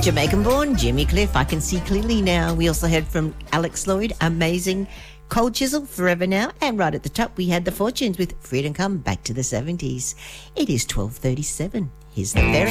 Jamaican-born Jimmy Cliff, I Can See Clearly Now. We also heard from Alex Lloyd, Amazing, Cold Chisel, Forever Now, and right at the top we had the Fortunes with Freedom Come Back to the 70s. It is 12:37. Here's the very